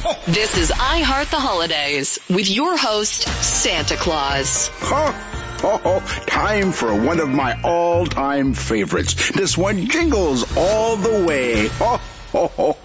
This is I Heart the Holidays with your host, Santa Claus. Time for one of my all-time favorites. This one jingles all the way.